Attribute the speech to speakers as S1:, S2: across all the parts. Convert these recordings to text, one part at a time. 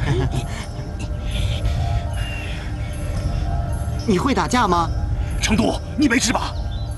S1: 你会打架吗？
S2: 成都，你没事吧？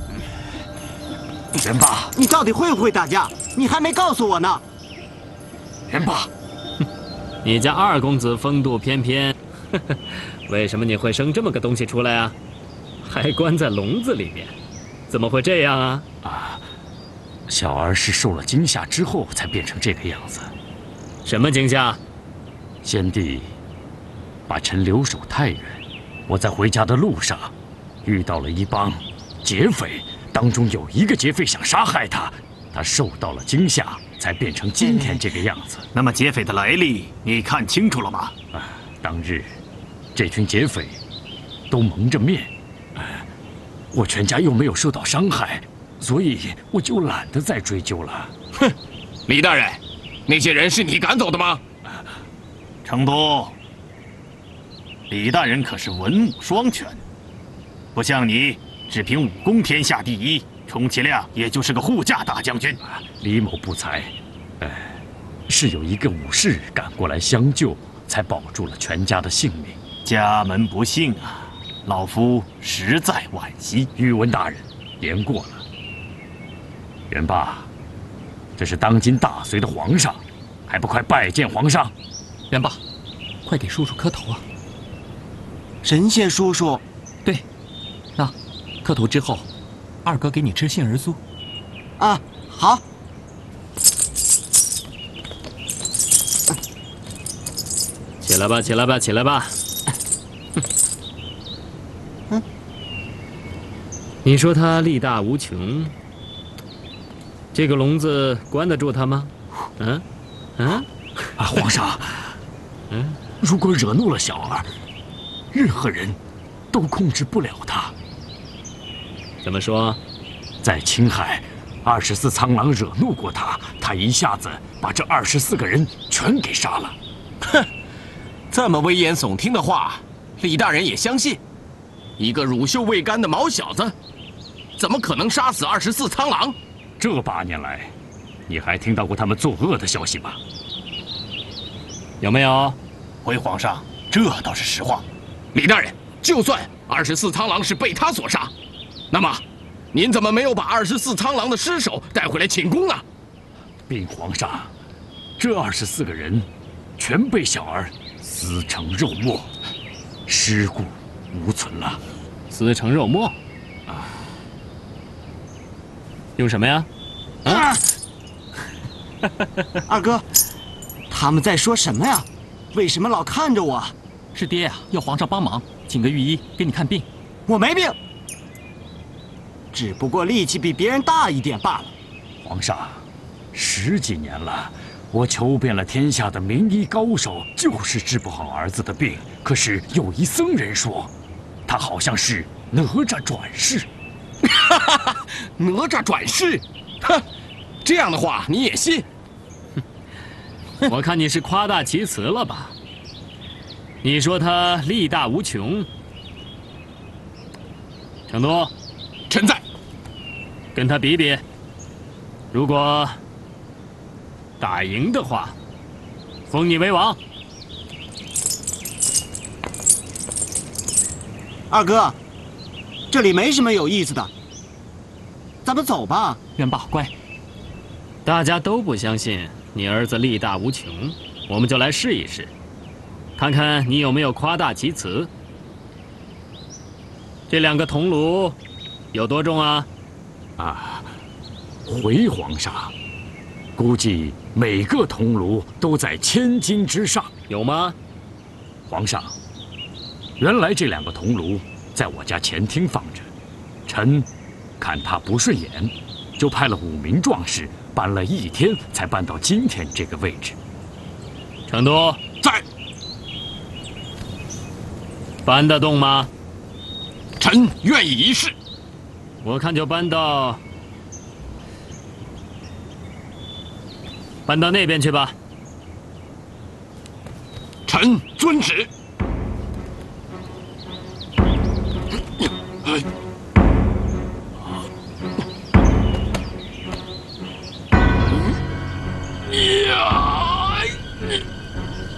S2: 元霸，
S1: 你到底会不会打架？你还没告诉我呢。
S2: 元霸，
S3: 你家二公子风度翩翩，为什么你会生这么个东西出来啊？还关在笼子里面，怎么会这样啊？
S2: 小儿是受了惊吓之后才变成这个样子。
S3: 什么惊吓？
S2: 先帝把臣留守太原，我在回家的路上遇到了一帮劫匪，当中有一个劫匪想杀害他，他受到了惊吓，才变成今天这个样子。
S4: 那么劫匪的来历你看清楚了吗？
S2: 当日这群劫匪都蒙着面，我全家又没有受到伤害，所以我就懒得再追究了。
S5: 哼，李大人，那些人是你赶走的吗？
S4: 成都，李大人可是文武双全，不像你只凭武功天下第一，充其量也就是个护驾大将军。
S2: 李某不才，是有一个武士赶过来相救，才保住了全家的性命。
S4: 家门不幸啊，老夫实在惋惜。
S2: 宇文大人，言过了。元霸，这是当今大隋的皇上，还不快拜见皇上？
S6: 元霸，快给叔叔磕头啊！
S1: 神仙叔叔，
S6: 对，那磕头之后，二哥给你吃杏仁酥。
S1: 啊，好。
S3: 起来吧，起来吧，起来吧。你说他力大无穷，这个笼子关得住他吗？
S2: 皇上，如果惹怒了小儿，任何人都控制不了他。
S3: 怎么说？
S2: 在青海，24苍狼惹怒过他，他一下子把这24个人全给杀了。
S5: 哼，这么危言耸听的话，李大人也相信？一个乳臭未干的毛小子，怎么可能杀死24苍狼？
S2: 这8年来，你还听到过他们作恶的消息吗？
S3: 有没有？
S4: 回皇上，这倒是实话。
S5: 李大人，就算24苍狼是被他所杀，那么您怎么没有把24苍狼的尸首带回来请功呢？
S2: 禀皇上，这24个人全被小儿撕成肉末，尸骨无存了。
S3: 撕成肉末？用什么呀？
S1: 二哥，他们在说什么呀？为什么老看着我？
S6: 是爹呀，要皇上帮忙，请个御医给你看病。
S1: 我没病，只不过力气比别人大一点罢了。
S2: 皇上，10几年了，我求遍了天下的名医高手，就是治不好儿子的病。可是有一僧人说，他好像是哪吒转世。
S5: 哪吒转世？哼，这样的话你也信？
S3: 我看你是夸大其词了吧？你说他力大无穷，成都，
S5: 臣在。
S3: 跟他比比，如果打赢的话，封你为王。
S1: 二哥，这里没什么有意思的，咱们走吧。
S6: 元霸，乖。
S3: 大家都不相信你儿子力大无穷，我们就来试一试，看看你有没有夸大其词。这2个铜炉有多重啊？
S2: 回皇上，估计每个铜炉都在1000斤之上，
S3: 有吗？
S2: 皇上，原来这2个铜炉在我家前厅放着，臣看他不顺眼，就派了5名壮士搬了1天，才搬到今天这个位置。
S3: 成都
S5: 在。
S3: 搬得动吗？
S5: 臣愿意一试。
S3: 我看就搬到那边去吧。
S5: 臣遵旨。